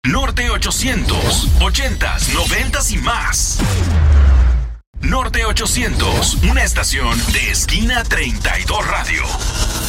Norte 800, 80s, 90s y más. Norte 800, una estación de Esquina 32 Radio.